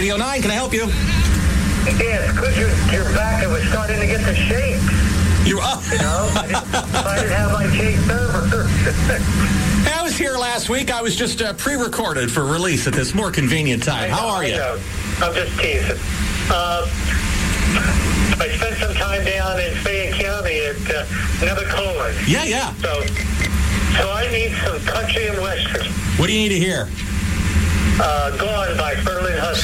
Radio 9, can I help you? Yes, because your back was starting to get the shape. You're up. You know, I didn't have my tape over. Hey, I was here last week. I was just pre-recorded for release at this more convenient time. How are you? I'm just teasing. I spent some time down in Fayette County at Nevacola. Yeah. So I need some country and western. What do you need to hear? Gone by Ferlin Hudson.